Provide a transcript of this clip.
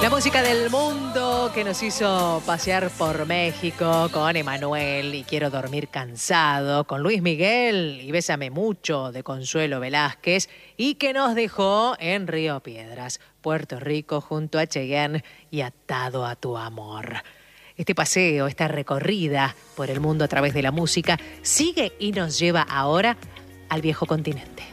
La música del mundo que nos hizo pasear por México con Emanuel y Quiero dormir cansado, con Luis Miguel y Bésame mucho de Consuelo Velázquez y que nos dejó en Río Piedras, Puerto Rico, junto a Cheyenne y Atado a tu amor. Este paseo, esta recorrida por el mundo a través de la música sigue y nos lleva ahora al viejo continente.